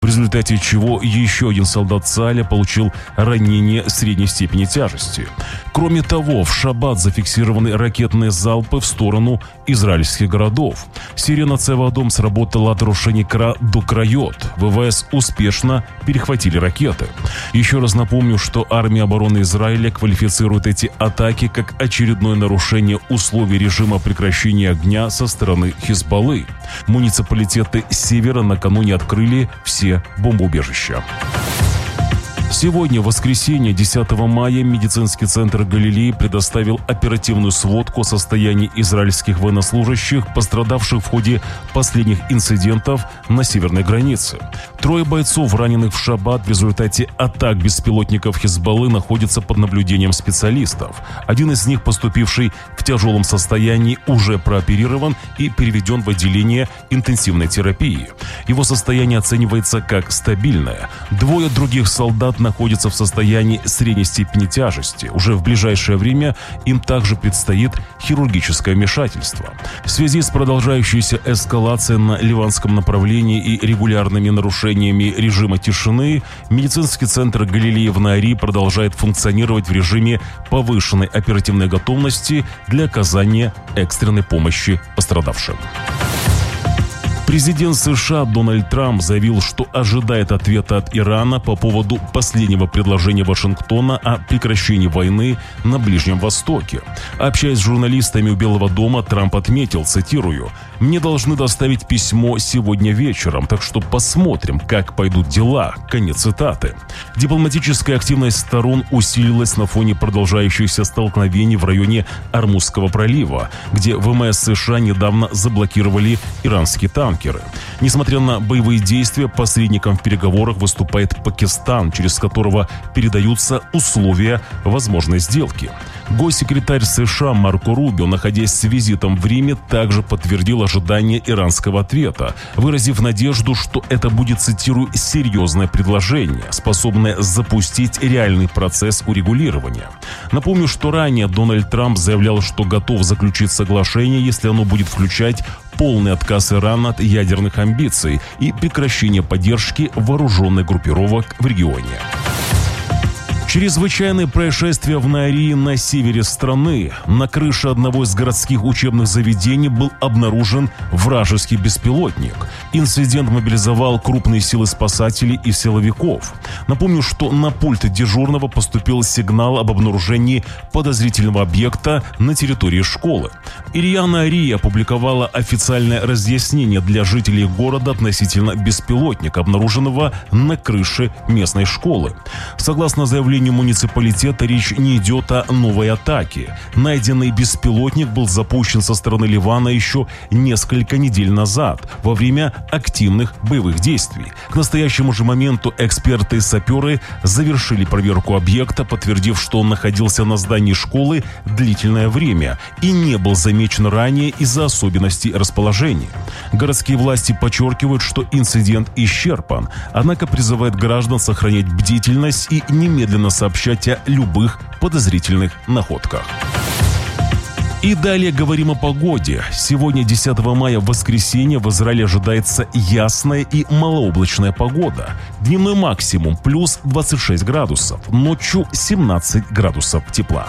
в результате чего еще один солдат Цаля получил ранение средней степени тяжести. Кроме того, в шаббат зафиксированы ракетные залпы в сторону израильских городов. Сирена Цевадом сработала от Рошеникра до Крайот. ВВС успешно перехватили ракеты. Еще раз напомню, что армия обороны Израиля квалифицирует эти атаки как очередное нарушение условий режима прекращения огня со стороны Хизбаллы. Муниципалитеты Севера накануне открыли все бомбоубежища. Сегодня, в воскресенье, 10 мая, медицинский центр Галилеи предоставил оперативную сводку о состоянии израильских военнослужащих, пострадавших в ходе последних инцидентов на северной границе. 3 бойцов, раненых в шаббат в результате атак беспилотников Хизбаллы, находятся под наблюдением специалистов. Один из них, поступивший в тяжелом состоянии, уже прооперирован и переведен в отделение интенсивной терапии. Его состояние оценивается как стабильное. 2 других солдат находятся в состоянии средней степени тяжести. Уже в ближайшее время им также предстоит хирургическое вмешательство. В связи с продолжающейся эскалацией на ливанском направлении и регулярными нарушениями режима тишины, медицинский центр Галилеи в Наари продолжает функционировать в режиме повышенной оперативной готовности для оказания экстренной помощи пострадавшим. Президент США Дональд Трамп заявил, что ожидает ответа от Ирана по поводу последнего предложения Вашингтона о прекращении войны на Ближнем Востоке. Общаясь с журналистами у Белого дома, Трамп отметил, цитирую, «Мне должны доставить письмо сегодня вечером, так что посмотрим, как пойдут дела». Конец цитаты. Дипломатическая активность сторон усилилась на фоне продолжающихся столкновений в районе Ормузского пролива, где ВМС США недавно заблокировали иранские танки. Несмотря на боевые действия, посредником в переговорах выступает Пакистан, через которого передаются условия возможной сделки. Госсекретарь США Марко Рубио, находясь с визитом в Риме, также подтвердил ожидание иранского ответа, выразив надежду, что это будет, цитирую, «серьезное предложение, способное запустить реальный процесс урегулирования». Напомню, что ранее Дональд Трамп заявлял, что готов заключить соглашение, если оно будет включать полный отказ Ирана от ядерных амбиций и прекращение поддержки вооруженных группировок в регионе. Чрезвычайное происшествие в Наари на севере страны. На крыше одного из городских учебных заведений был обнаружен вражеский беспилотник. Инцидент мобилизовал крупные силы спасателей и силовиков. Напомню, что на пульт дежурного поступил сигнал об обнаружении подозрительного объекта на территории школы. ИРИА Наари опубликовала официальное разъяснение для жителей города относительно беспилотника, обнаруженного на крыше местной школы. Согласно заявлению муниципалитета, речь не идет о новой атаке. Найденный беспилотник был запущен со стороны Ливана еще несколько недель назад, во время активных боевых действий. К настоящему же моменту эксперты и саперы завершили проверку объекта, подтвердив, что он находился на здании школы длительное время и не был замечен ранее из-за особенностей расположения. Городские власти подчеркивают, что инцидент исчерпан, однако призывают граждан сохранять бдительность и немедленно сообщать о любых подозрительных находках. И далее говорим о погоде. Сегодня, 10 мая, в воскресенье, в Израиле ожидается ясная и малооблачная погода. Дневной максимум плюс 26 градусов, ночью 17 градусов тепла.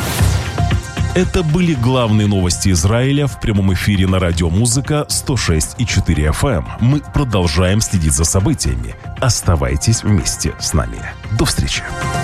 Это были главные новости Израиля в прямом эфире на радио «Музыка» 106,4 FM. Мы продолжаем следить за событиями. Оставайтесь вместе с нами. До встречи.